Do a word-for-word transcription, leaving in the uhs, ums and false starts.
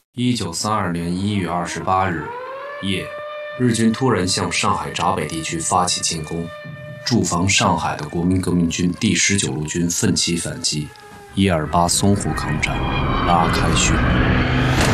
一九三二年一月二十八日夜，日军突然向上海闸北地区发起进攻，驻防上海的国民革命军第十九路军奋起反击，一二八淞沪抗战拉开序幕。